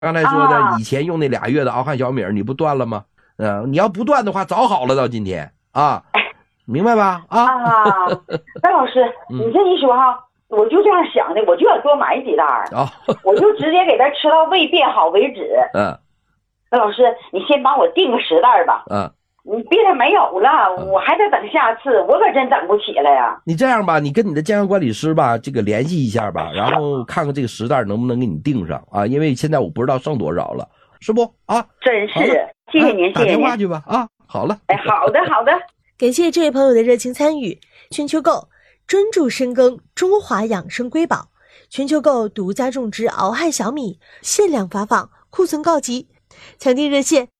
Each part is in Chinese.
刚才说的以前用那2月的熬汉小米你不断了吗？你要不断的话早好了到今天啊，明白吧？ 那老师，你这一说哈，我就这样想的，我就要多买几袋我就直接给他吃到胃变好为止。那老师，你先帮我订个10袋吧。你别的没有了，我还得等下次，我可真等不起了呀。 你这样吧，你跟你的健康管理师吧，这个联系一下吧，然后看看这个10袋能不能给你订上啊？因为现在我不知道剩多少了，是不啊？ 真是，谢谢您，谢谢您。 打电话去吧啊！好了， 好的好的。 感谢这位朋友的热情参与。全球购专注深耕中华养生瑰宝，全球购独家种植敖汉小米，限量发放，库存告急，抢订热线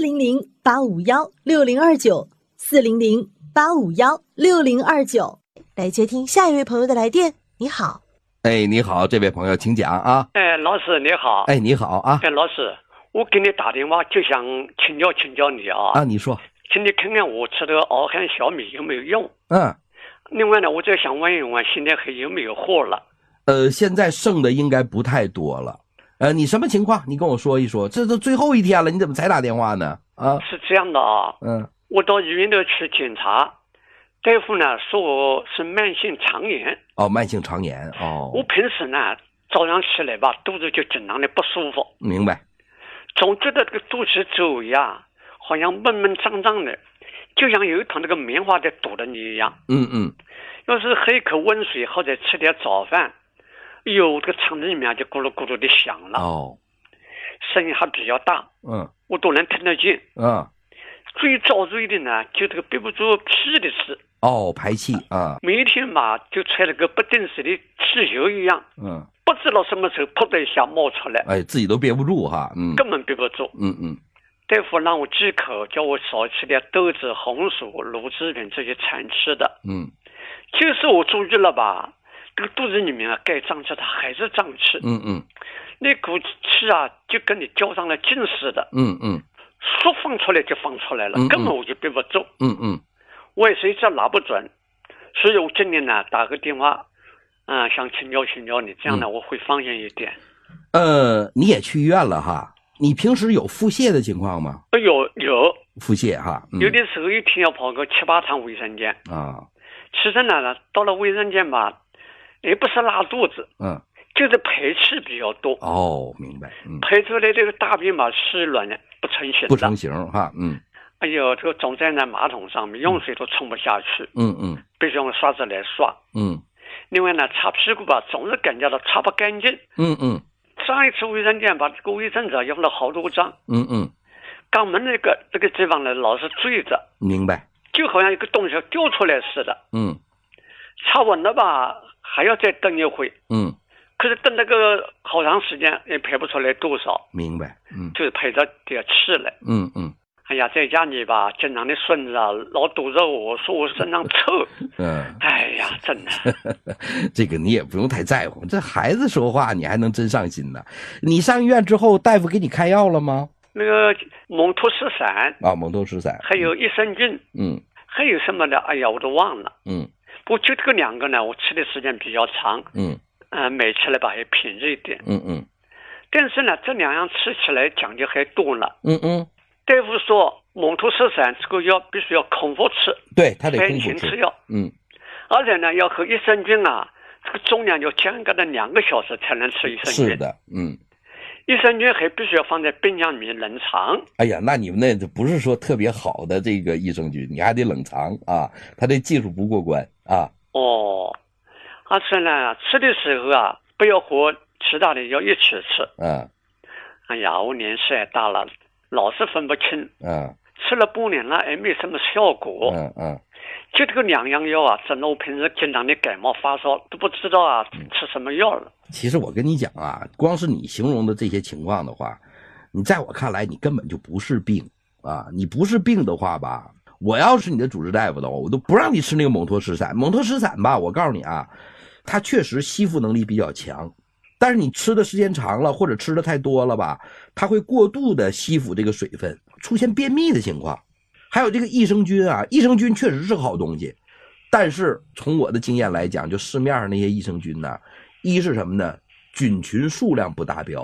400-851-6029，400-851-6029。来接听下一位朋友的来电。你好。 你好，这位朋友请讲啊。 老师你好。 你好啊。 老师，我给你打电话就想请教你啊。 你说。 请你看看我吃的敖汉小米有没有用。另外呢，我再想问一问，现在还有没有货了？ 现在剩的应该不太多了。你什么情况？你跟我说一说。这都最后一天了，你怎么才打电话呢？ 是这样的啊。我到医院里去检查，大夫呢说我是慢性肠炎。 慢性肠炎。 我平时呢早上起来吧，肚子就经常的不舒服。 明白。 总觉得这个肚脐周围啊，好像闷闷胀胀的，就像有一团那个棉花在堵着你一样。要是喝一口温水或者吃点早饭，这个肠子里面就咕噜咕噜的响了。声音还比较大。我都能听得见。最遭罪的呢，就这个憋不住气的事。 排气啊。 每一天吧，就揣了个不定时的气球一样。不知道什么时候噗的一下冒出来。 自己都憋不住哈。 根本憋不住。大夫让我忌口，叫我少吃点豆子、红薯、乳制品这些常吃的。就是我注意了吧，这个肚子里面啊，该胀气它还是胀气。那股气啊，就跟你浇上了劲似的。说放出来就放出来了，根本我就憋不住。我也是一直拿不准，所以我今天呢打个电话，想请教你，这样呢我会放心一点。 你也去医院了哈？你平时有腹泻的情况吗？ 有腹泻哈。 有的时候一天要跑个7、8趟卫生间。其实呢，到了卫生间吧，也不是拉肚子，就是排气比较多。 明白。 排出来这个大便嘛，湿软的不成形哈。 这个总在那马桶上面，用水都冲不下去。必须用刷子来刷。另外呢，擦屁股吧，总是感觉到擦不干净。上一次卫生间把这个卫生纸用了好多张。肛门这个地方呢，老是坠着。 明白。 就好像一个东西掉出来似的。擦稳了吧，还要再等一会。可是等那个好长时间也排不出来多少。明白。就是排着点气来。哎呀，在家里吧，经常的孙子啊，老堵着我说我身上臭。哎呀，真的。 这个你也不用太在乎，这孩子说话你还能真上心呢。你上医院之后，大夫给你开药了吗？ 那个蒙脱石散。 蒙脱石散。 还有益生菌。还有什么的？哎呀，我都忘了。不过就这个2个呢，我吃的时间比较长。每吃来吧也便宜一点。但是呢，这2样吃起来讲究还多了。大夫说蒙脱石散这个药必须要空腹吃。 对，他得空腹吃药。而且呢，要和益生菌啊，这个重量要间隔的2个小时才能吃益生菌。 是的。 益生菌还必须要放在冰箱里面冷藏。 哎呀，那你们那不是说特别好的这个益生菌，你还得冷藏啊，他这技术不过关啊。 而且呢，吃的时候啊，不要和其他的药一起吃。哎呀，我年纪也大了，老是分不清。吃了半年了也没什么效果。就这个2样药啊，整得我平时经常的感冒发烧都不知道啊吃什么药了。 其实我跟你讲啊，光是你形容的这些情况的话，你在我看来你根本就不是病啊！你不是病的话吧，我要是你的主治大夫的话，我都不让你吃那个蒙脱石散。蒙脱石散吧，我告诉你啊，它确实吸附能力比较强，但是你吃的时间长了或者吃的太多了吧，它会过度的吸附这个水分，出现便秘的情况。还有这个益生菌啊，益生菌确实是个好东西，但是从我的经验来讲，就市面上那些益生菌呢，一是什么呢？菌群数量不达标，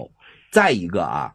再一个啊，